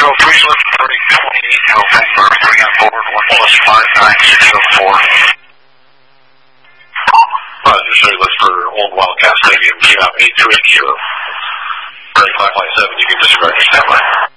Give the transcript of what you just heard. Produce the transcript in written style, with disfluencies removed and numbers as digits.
3's looking for 28 November. Bring on board 1+59604. Roger, so you look for Old Wildcat Stadium, QM 8280. Ready, 557, you can disregard your standby.